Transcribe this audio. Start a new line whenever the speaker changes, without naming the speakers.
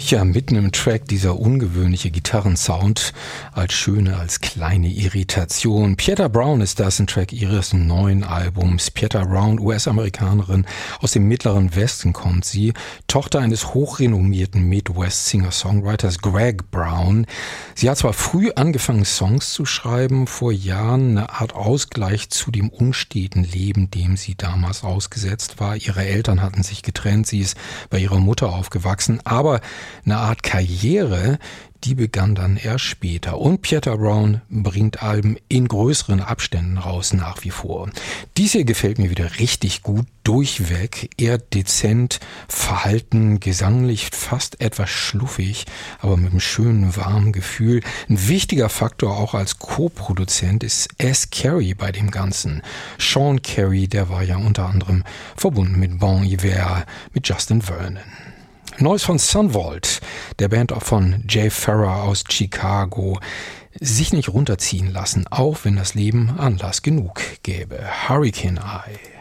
Ja, mitten im Track dieser ungewöhnliche Gitarrensound als schöne, als kleine Irritation. Pieta Brown ist das, ein Track ihres neuen Albums. Pieta Brown, US-Amerikanerin, aus dem Mittleren Westen kommt sie, Tochter eines hochrenommierten Midwest-Singer-Songwriters Greg Brown. Sie hat zwar früh angefangen, Songs zu schreiben, vor Jahren eine Art Ausgleich zu dem unsteten Leben, dem sie damals ausgesetzt war. Ihre Eltern hatten sich getrennt, sie ist bei ihrer Mutter aufgewachsen, aber eine Art Karriere, die begann dann erst später. Und Pieta Brown bringt Alben in größeren Abständen raus nach wie vor. Dies hier gefällt mir wieder richtig gut, durchweg, eher dezent, verhalten, gesanglich fast etwas schluffig, aber mit einem schönen, warmen Gefühl. Ein wichtiger Faktor auch als Co-Produzent ist S. Carey bei dem Ganzen. Sean Carey, der war ja unter anderem verbunden mit Bon Iver, mit Justin Vernon. Neues von Sunvault, der Band von Jay Farrar aus Chicago. Sich nicht runterziehen lassen, auch wenn das Leben Anlass genug gäbe. Hurricane Eye.